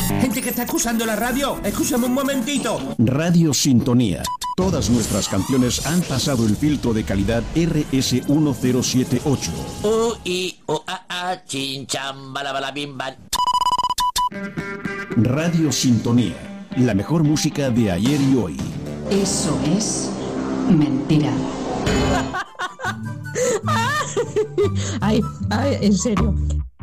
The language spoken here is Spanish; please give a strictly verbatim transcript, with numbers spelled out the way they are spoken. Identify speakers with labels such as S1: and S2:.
S1: Gente que está escuchando la radio, escúchame un momentito.
S2: Radio Sintonía. Todas nuestras canciones han pasado el filtro de calidad R S uno cero siete ocho.
S3: U, I, O, A, A, chin, cham, bala, bala, bim, bam.
S2: Radio Sintonía. La mejor música de ayer y hoy.
S4: Eso es mentira.
S5: Ay, ay, en serio.